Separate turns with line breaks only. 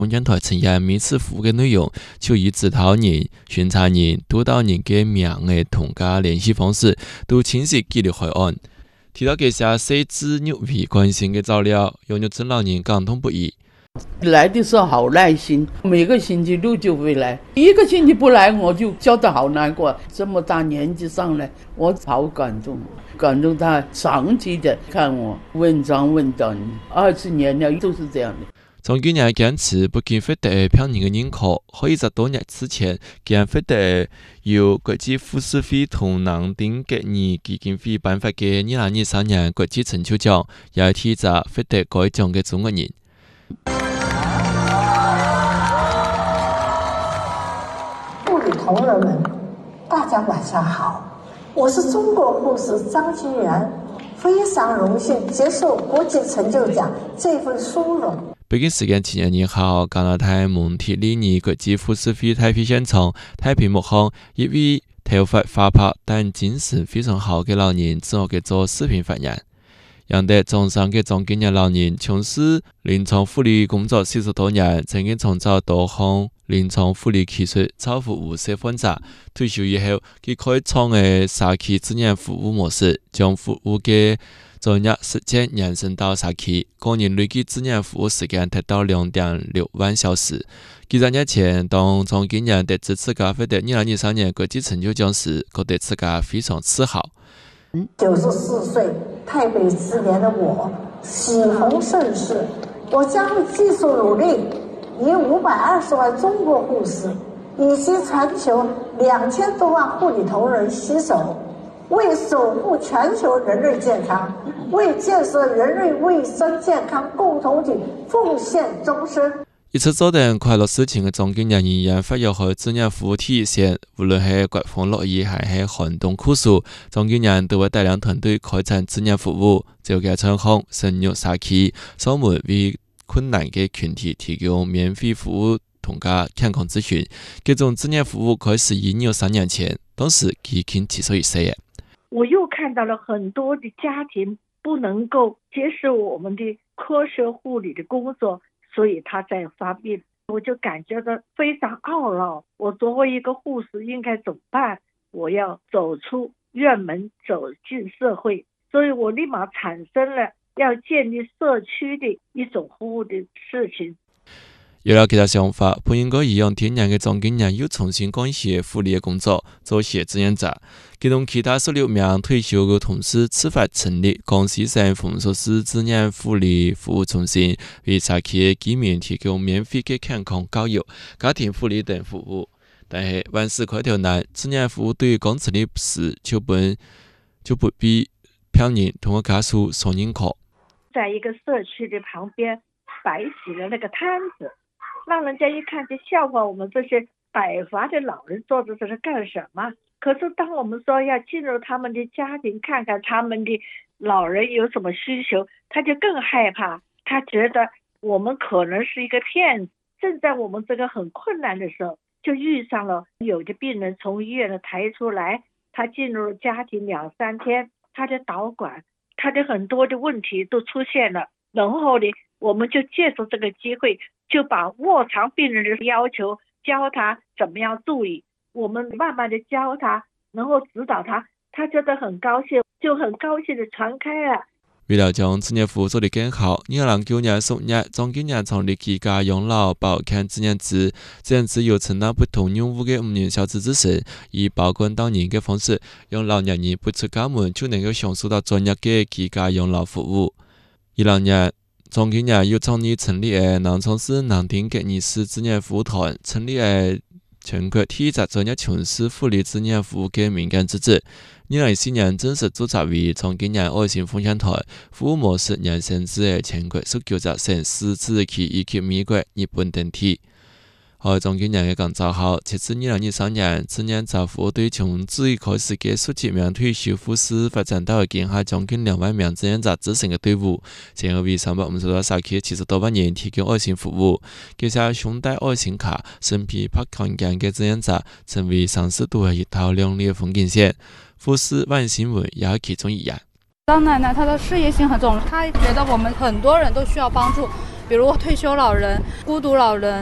风险台呈现每次服务嘅内容，就以指导人、巡查人、督导人嘅名嘅同家联系方式，都清晰记录海案。提到这些细致入微、关心嘅资料，让肉症老人感动不已。
来的时候好耐心，每个星期六就会来，一个星期不来我就觉得好难过。这么大年纪上来，我好感动，感动他长期的看我问章问答，20年了都是这样的。
从今年坚持不仅获得票人嘅认可，可以在多年之前，竟获得由国际富士会同南丁格尔基金会颁发嘅2023年国际成就奖，也係第一個獲得該獎嘅中國人。
护理同仁们，大家晚上好，我是中国护士张金元，非常荣幸接受国际成就奖这份殊荣。
北京時間7月2號，加拿大蒙特利爾國際富士會台北現場，大屏幕上一位頭髮花白但精神非常好嘅老人自我嘅做視頻發言。讓得中上嘅張金元老人從事臨床護理工作40多年，曾經創造多項臨床護理技術，造福無數患者。退休以後，佢開創嘅社區資源服務模式，將服務嘅專業實踐延伸到社區，個人累計資源服務時間達到2.6萬小時。幾十年前，當張金元得知自家獲得2023年國際成就獎時，覺得自家非常自豪。
94歲太北之年的我，喜逢盛世，我將會繼續努力，以520萬中國護士以及全球2000多萬護理同仁攜手，為守護全球人類健康，為建設人類衛生健康共同體奉獻終身。
一直做定快樂事情嘅張金元仍然發揮好資源服務體現，無論係刮風落雨還係寒冬酷暑，張金元都會帶領團隊開展資源服務，就嘅情況深入社區，專門為困難嘅群體提供免費服務同加健康諮詢。這種資源服務開始於3年前，當時已經70歲以上。
我又看到了很多的家庭不能夠接受我們的科學護理的工作，所以他在發病，我就感覺到非常懊惱。我作為一個護士應該怎麼辦？我要走出院門，走進社會，所以我立馬產生了要建立社區的一種服務的事情。
有了其他想法，本應該頤養天年嘅張金元又重新幹起護理嘅工作，做些志願者。佢同其他16名退休嘅同事設法成立江西省豐碩市志願護理服務中心，為社區嘅居民提供免費嘅健康教育、家庭護理等服務。但係萬事開頭難，志願服務對於剛成立時就不必票人同個家屬所認可。
在一個社區的旁邊擺起了那個攤子，讓人家一看就笑話我們這些百發的老人做的這是幹什麼？可是當我們說要進入他們的家庭，看看他們的老人有什麼需求，他就更害怕，他覺得我們可能是一個騙子。正在我們這個很困難的時候，就遇上了有的病人從醫院的抬出來，他進入了家庭2-3天，他的導管，他的很多的問題都出現了。然後呢，我們就借助這個機會，就把臥床病人的要求教他怎麼樣注意，我們慢慢的教他，然後指導他，他覺得很高興，就很高興的傳開了。
為了將志願服務做得更好，2009年10月，張金元創立居家養老保健志願者，志願者由承擔不同任務嘅5人小組組成，以包管當年嘅方式，讓老年人不出家門就能夠享受到專業嘅居家養老服務。20年，張金元又成立南充市南丁格爾市志願服務團，成立全國第一個專業從事護理志願服務嘅民間組織。2014年正式註冊為張金元愛心奉獻團，服務模式延伸至全國19個省市自治區以及美國、日本等地。喺張金元嘅講座後，截至2023年，志願者服務隊從最開始嘅數幾名退休護士發展到今下將近2萬名志願者組成嘅隊伍，前後為350多社區70多萬人提供愛心服務。這些胸帶愛心卡、身披白強鏡嘅志願者，成為城市都係一道亮麗風景線。護士萬新聞也係其中一員。
張奶奶她的事業心很重，她覺得我們很多人都需要幫助， 比如退休老人、孤独老人。